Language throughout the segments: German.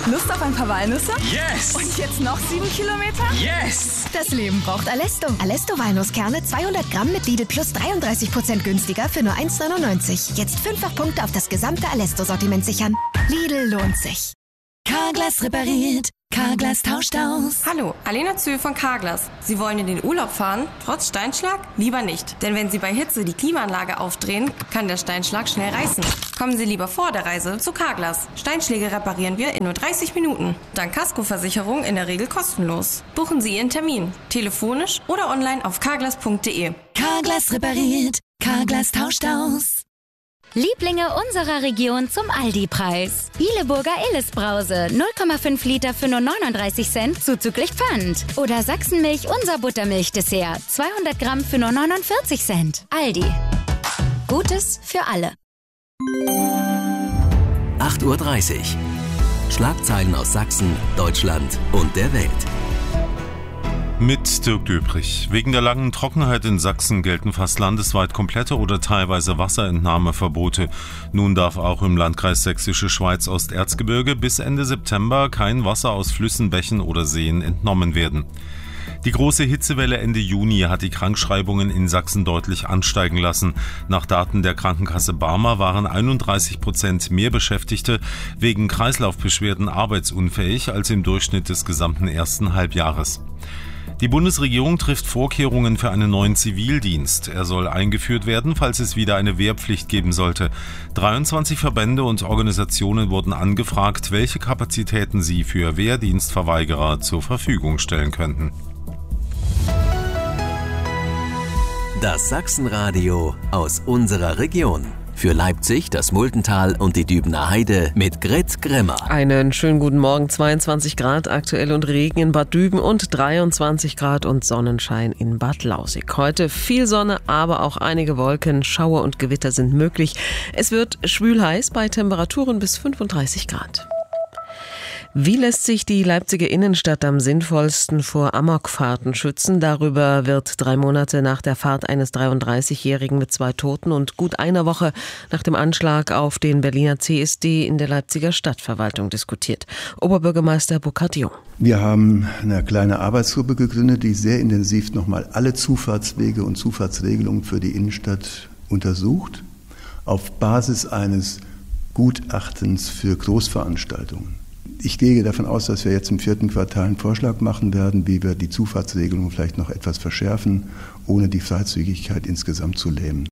Lust auf ein paar Walnüsse? Yes! Und jetzt noch 7 Kilometer? Yes! Das Leben braucht Alesto. Alesto Walnusskerne 200 Gramm mit Lidl Plus 33% günstiger für nur 1,99. Jetzt 5-fach Punkte auf das gesamte Alesto-Sortiment sichern. Lidl lohnt sich. Carglass repariert. Carglass tauscht aus. Hallo, Alena Zühl von Carglass. Sie wollen in den Urlaub fahren? Trotz Steinschlag? Lieber nicht. Denn wenn Sie bei Hitze die Klimaanlage aufdrehen, kann der Steinschlag schnell reißen. Kommen Sie lieber vor der Reise zu Carglass. Steinschläge reparieren wir in nur 30 Minuten. Dank Kaskoversicherung in der Regel kostenlos. Buchen Sie Ihren Termin. Telefonisch oder online auf carglass.de. Carglass repariert. Carglass tauscht aus. Lieblinge unserer Region zum Aldi-Preis. Bieleburger Illes-Brause, 0,5 Liter für nur 39 Cent, zuzüglich Pfand. Oder Sachsenmilch, unser Buttermilch-Dessert, 200 Gramm für nur 49 Cent. Aldi. Gutes für alle. 8:30 Uhr. Schlagzeilen aus Sachsen, Deutschland und der Welt. Mit Dirk Döbrich. Wegen der langen Trockenheit in Sachsen gelten fast landesweit komplette oder teilweise Wasserentnahmeverbote. Nun darf auch im Landkreis Sächsische Schweiz Osterzgebirge bis Ende September kein Wasser aus Flüssen, Bächen oder Seen entnommen werden. Die große Hitzewelle Ende Juni hat die Krankschreibungen in Sachsen deutlich ansteigen lassen. Nach Daten der Krankenkasse Barmer waren 31% mehr Beschäftigte wegen Kreislaufbeschwerden arbeitsunfähig als im Durchschnitt des gesamten ersten Halbjahres. Die Bundesregierung trifft Vorkehrungen für einen neuen Zivildienst. Er soll eingeführt werden, falls es wieder eine Wehrpflicht geben sollte. 23 Verbände und Organisationen wurden angefragt, welche Kapazitäten sie für Wehrdienstverweigerer zur Verfügung stellen könnten. Das Sachsenradio aus unserer Region. Für Leipzig, das Multental und die Dübener Heide mit Grit Grimmer. Einen schönen guten Morgen, 22 Grad aktuell und Regen in Bad Düben und 23 Grad und Sonnenschein in Bad Lausick. Heute viel Sonne, aber auch einige Wolken, Schauer und Gewitter sind möglich. Es wird schwül-heiß bei Temperaturen bis 35 Grad. Wie lässt sich die Leipziger Innenstadt am sinnvollsten vor Amokfahrten schützen? Darüber wird 3 Monate nach der Fahrt eines 33-Jährigen mit 2 Toten und gut einer Woche nach dem Anschlag auf den Berliner CSD in der Leipziger Stadtverwaltung diskutiert. Oberbürgermeister Burkhard Jung. Wir haben eine kleine Arbeitsgruppe gegründet, die sehr intensiv nochmal alle Zufahrtswege und Zufahrtsregelungen für die Innenstadt untersucht, auf Basis eines Gutachtens für Großveranstaltungen. Ich gehe davon aus, dass wir jetzt im 4. Quartal einen Vorschlag machen werden, wie wir die Zufahrtsregelung vielleicht noch etwas verschärfen, ohne die Freizügigkeit insgesamt zu lähmen.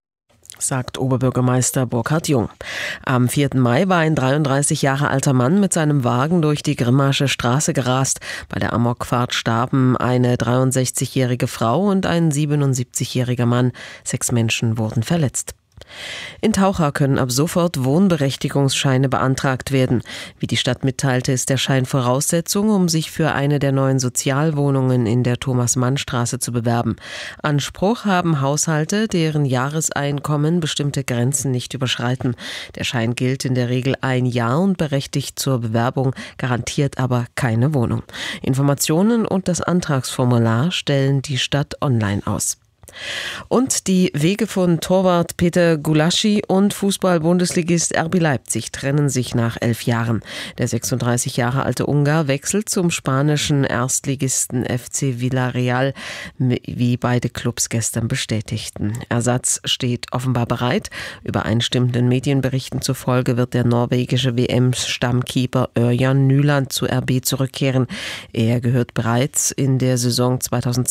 Sagt Oberbürgermeister Burkhard Jung. Am 4. Mai war ein 33 Jahre alter Mann mit seinem Wagen durch die Grimmarsche Straße gerast. Bei der Amokfahrt starben eine 63-jährige Frau und ein 77-jähriger Mann. 6 Menschen wurden verletzt. In Taucha können ab sofort Wohnberechtigungsscheine beantragt werden. Wie die Stadt mitteilte, ist der Schein Voraussetzung, um sich für eine der neuen Sozialwohnungen in der Thomas-Mann-Straße zu bewerben. Anspruch haben Haushalte, deren Jahreseinkommen bestimmte Grenzen nicht überschreiten. Der Schein gilt in der Regel 1 Jahr und berechtigt zur Bewerbung, garantiert aber keine Wohnung. Informationen und das Antragsformular stellen die Stadt online aus. Und die Wege von Torwart Peter Gulaschi und Fußball-Bundesligist RB Leipzig trennen sich nach 11 Jahren. Der 36 Jahre alte Ungar wechselt zum spanischen Erstligisten FC Villarreal, wie beide Clubs gestern bestätigten. Ersatz steht offenbar bereit. Übereinstimmenden Medienberichten zufolge wird der norwegische WM-Stammkeeper Ørjan Nyland zu RB zurückkehren. Er gehört bereits in der Saison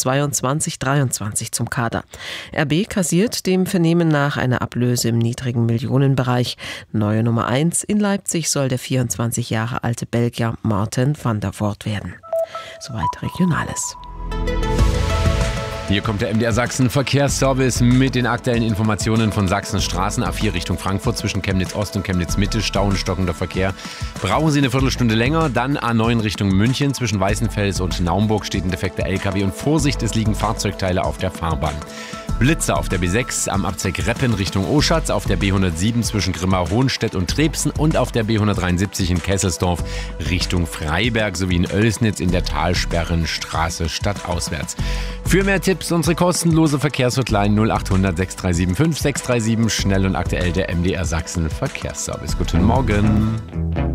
2022-23 zum Kader. RB kassiert dem Vernehmen nach eine Ablöse im niedrigen Millionenbereich. Neue Nummer 1 in Leipzig soll der 24 Jahre alte Belgier Martin van der Voort werden. Soweit Regionales. Hier kommt der MDR Sachsen Verkehrsservice mit den aktuellen Informationen von Sachsen Straßen. A4 Richtung Frankfurt zwischen Chemnitz Ost und Chemnitz Mitte, Stau und stockender Verkehr. Brauchen Sie eine Viertelstunde länger, dann A9 Richtung München zwischen Weißenfels und Naumburg steht ein defekter LKW und Vorsicht, es liegen Fahrzeugteile auf der Fahrbahn. Blitzer auf der B6 am Abzweig Reppen Richtung Oschatz, auf der B107 zwischen Grimma-Hohenstedt und Trebsen und auf der B173 in Kesselsdorf Richtung Freiberg sowie in Oelsnitz in der Talsperrenstraße stadtauswärts. Für mehr Tipps unsere kostenlose Verkehrshotline 0800 6375 637, schnell und aktuell der MDR Sachsen Verkehrsservice. Guten Morgen.